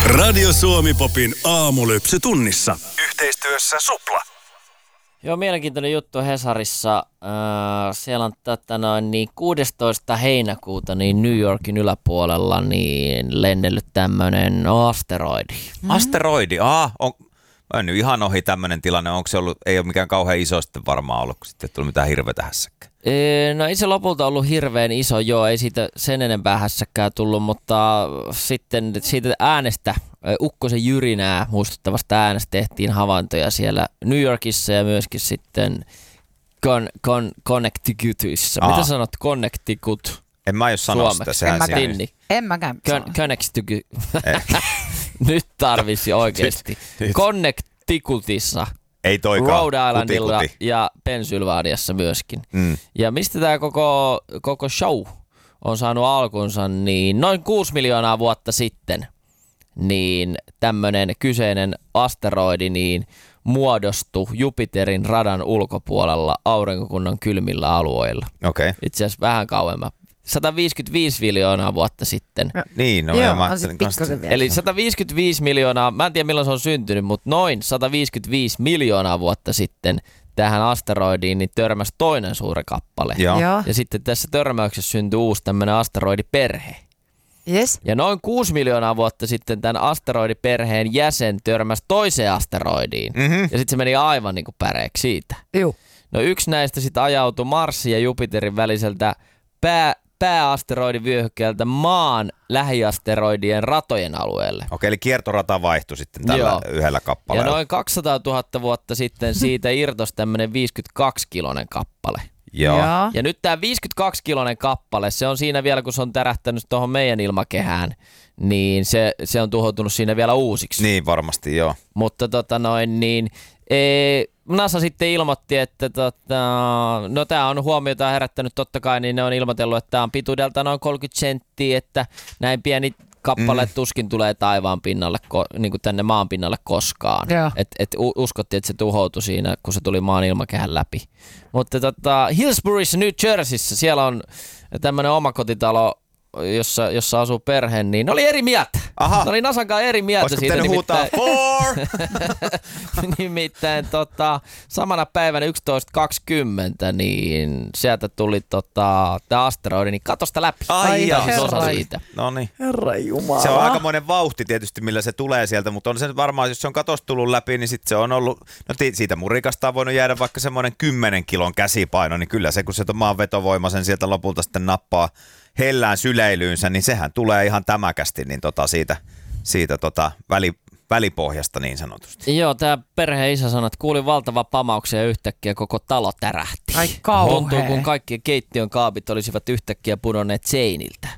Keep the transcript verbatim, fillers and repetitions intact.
Radio Suomi Popin aamulypsy tunnissa. Yhteistyössä Supla. Joo, mielenkiintoinen juttu Hesarissa. Äh, siellä on tätä noin niin kuudestoista heinäkuuta niin New Yorkin yläpuolella niin lennellyt tämmönen asteroidi. Mm-hmm. Asteroidi, aa, on mennyt ihan ohi tämmönen tilanne. Onko se ollut, ei ole mikään kauhean iso sitten varmaan ollut, kun sitten ei tullut mitään hirveätä hässäkkää. Ee, no ei se lopulta ollut hirveän iso, joo, ei siitä sen enempää hässäkkää tullut, mutta sitten siitä äänestä, ukkosen jyrinää muistuttavasta äänestä tehtiin havaintoja siellä New Yorkissa ja myöskin sitten Con, con, Connecticutissa. Mitä sanot Connecticut? En mä aio sanoa sitä, sehän siinä. En mäkään sano. Connecticut. Nyt tarvisi oikeesti. Connecticutissa. Ei toikaan. Rhode Islandilla kuti, kuti. ja Pennsylvaniassa myöskin. Mm. Ja mistä tämä koko, koko show on saanut alkunsa, niin noin kuusi miljoonaa vuotta sitten niin tämmöinen kyseinen asteroidi niin muodostui Jupiterin radan ulkopuolella aurinkokunnan kylmillä alueilla. Okay. Itse asiassa vähän kauemmin. sata viisikymmentäviisi miljoonaa vuotta sitten. No, niin, no joo, mä ajattelin kanssa. Eli sata viisikymmentäviisi miljoonaa, mä en tiedä milloin se on syntynyt, mutta noin sata viisikymmentäviisi miljoonaa vuotta sitten tähän asteroidiin niin törmäsi toinen suuri kappale. Joo. Joo. Ja sitten tässä törmäyksessä syntyi uusi tämmöinen asteroidiperhe. Yes. Ja noin kuusi miljoonaa vuotta sitten tämän asteroidiperheen jäsen törmäsi toiseen asteroidiin. Mm-hmm. Ja sitten se meni aivan niin kuin päreeksi siitä. Joo. No yksi näistä sitten ajautui Marsin ja Jupiterin väliseltä pää, pääasteroidin vyöhykkeeltä maan lähiasteroidien ratojen alueelle. Okei, eli kiertorata vaihtui sitten tällä Joo. yhdellä kappaleella. Ja noin kaksisataatuhatta vuotta sitten siitä irtosi tämmöinen viisikymmentäkaksi-kiloinen kappale. Joo. Joo. Ja nyt tämä viisikymmentäkaksi-kiloinen kappale, se on siinä vielä, kun se on tärähtänyt tuohon meidän ilmakehään, niin se, se on tuhoutunut siinä vielä uusiksi. Niin, varmasti joo. Mutta tota noin, niin ee, NASA sitten ilmoitti, että tota, no tämä on huomiota herättänyt totta kai, niin ne on ilmoitellut, että tämä on pituudelta noin kolmekymmentä senttiä, että näin pieni kappale mm. tuskin tulee taivaan pinnalle, niin kuin tänne maan pinnalle koskaan. Että et uskottiin, että se tuhoutui siinä, kun se tuli maan ilmakehän läpi. Mutta tota, Hillsboroughissa, New Jerseyssä, siellä on tämmöinen omakotitalo, jossa, jossa asuu perhe, niin ne oli eri mieltä. Aha. Ne oli Nasan kanssa eri mieltä. Olisiko siitä. pitänyt huutaa four? Nimittäin tota, samana päivänä yksitoista kaksikymmentä, niin sieltä tuli tota, tämä asteroidi, niin katosta läpi. Ai ja siis herra. osa siitä. No niin. Herra Jumala. Se on aikamoinen vauhti tietysti, millä se tulee sieltä, mutta on se varmaan, jos se on katosta tullut läpi, niin sitten se on ollut, no siitä murikasta on voinut jäädä vaikka semmoinen kymmenen kilon käsipaino, niin kyllä se, kun se maan vetovoima sen sieltä lopulta sitten nappaa hellään syleilyynsä, niin sehän tulee ihan tämäkästi niin tota siitä, siitä tota väli, välipohjasta niin sanotusti. Joo, tämä perheen isä sanoi, että kuuli valtava pamauksen ja yhtäkkiä koko talo tärähti. Ai kauhea. Tuntuu, kun kaikki keittiön kaapit olisivat yhtäkkiä pudonneet seiniltä.